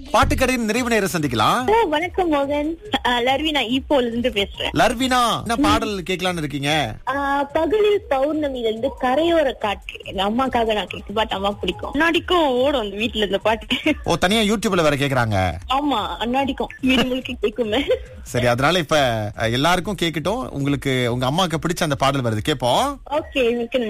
பாட்டுக்கடையின் நிறைவு நேரம் சந்திக்கலாம். வணக்கம் மோகன். லர்வினா ஈப்போல இருந்து பேசுறேன். லர்வினா, என்ன பாடல் கேட்கலான்னு இருக்கீங்க? பகலில் பௌர்ணமில இருந்து கரையோர காற்று. எங்க அம்மாக்காக நான் கேட்க பாட்டு அம்மா பிடிக்கும். அண்ணாடிக்கும் ஓடும் அந்த வீட்டுல இந்த பாட்டு. ஓ, தனியா யூடியூப்ல வேற கேக்குறாங்க. ஆமா, அண்ணாடிக்கும் வீடு முழுக்க கேக்குமே. சரி, அதனால இப்ப எல்லாருக்கும் கேட்கட்டும். உங்களுக்கு உங்க அம்மாக்கு பிடிச்ச அந்த பாடல் வருது, கேப்போம். ஓகே.